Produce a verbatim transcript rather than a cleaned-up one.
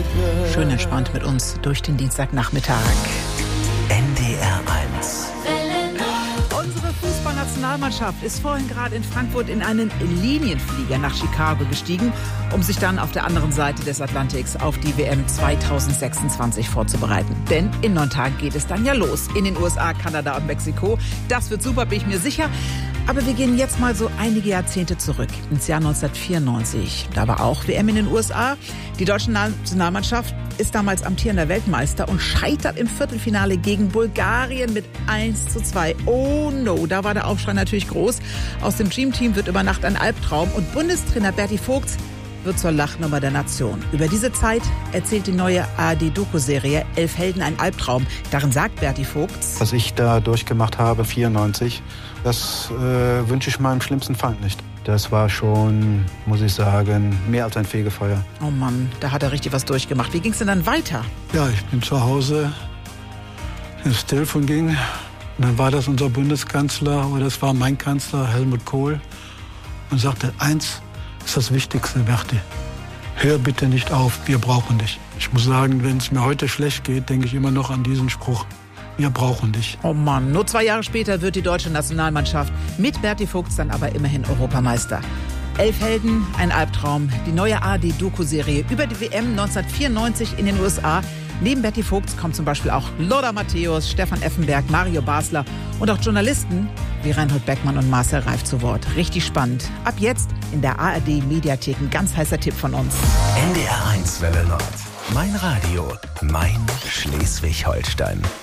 Schön entspannt mit uns durch den Dienstagnachmittag. N D R eins. Unsere Fußballnationalmannschaft ist vorhin gerade in Frankfurt in einen Linienflieger nach Chicago gestiegen, um sich dann auf der anderen Seite des Atlantiks auf die W M zweitausendsechsundzwanzig vorzubereiten. Denn in neun Tagen geht es dann ja los in den U S A, Kanada und Mexiko. Das wird super, bin ich mir sicher. Aber wir gehen jetzt mal so einige Jahrzehnte zurück, ins Jahr neunzehnhundertvierundneunzig. Da war auch W M in den U S A. Die deutsche Nationalmannschaft ist damals amtierender Weltmeister und scheitert im Viertelfinale gegen Bulgarien mit eins zu zwei. Oh no, da war der Aufschrei natürlich groß. Aus dem Dreamteam wird über Nacht ein Albtraum und Bundestrainer Berti Vogts wird zur Lachnummer der Nation. Über diese Zeit erzählt die neue A R D-Doku-Serie Elf Helden, ein Albtraum. Darin sagt Berti Vogts: Was ich da durchgemacht habe, vierundneunzig, das äh, wünsche ich meinem schlimmsten Feind nicht. Das war schon, muss ich sagen, mehr als ein Fegefeuer. Oh Mann, da hat er richtig was durchgemacht. Wie ging es denn dann weiter? Ja, ich bin zu Hause, das Telefon ging. Und dann war das unser Bundeskanzler, oder das war mein Kanzler, Helmut Kohl, und sagte, eins ist das Wichtigste, Berti. Hör bitte nicht auf, wir brauchen dich. Ich muss sagen, wenn es mir heute schlecht geht, denke ich immer noch an diesen Spruch. Wir brauchen dich. Oh Mann, nur zwei Jahre später wird die deutsche Nationalmannschaft mit Berti Vogts dann aber immerhin Europameister. Elf Helden, ein Albtraum. Die neue A R D-Doku-Serie über die W M neunzehnhundertvierundneunzig in den U S A. Neben Berti Vogts kommt zum Beispiel auch Lothar Matthäus, Stefan Effenberg, Mario Basler und auch Journalisten wie Reinhold Beckmann und Marcel Reif zu Wort. Richtig spannend. Ab jetzt in der A R D-Mediathek. Ein ganz heißer Tipp von uns. N D R eins Welle Nord. Mein Radio, mein Schleswig-Holstein.